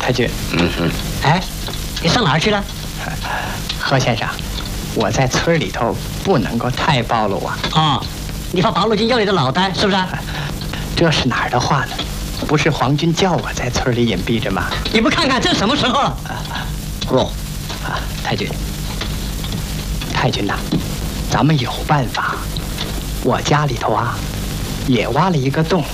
太君， 哎，你上哪儿去了？ 何先生，我在村里头不能够太暴露啊。 哦，你怕八路军要你的脑袋，是不是？ 这是哪儿的话呢？不是皇军叫我在村里隐蔽着吗？ 你不看看这什么时候了？ 哦，太君，太君呐，咱们有办法。我家里头啊，也挖了一个洞，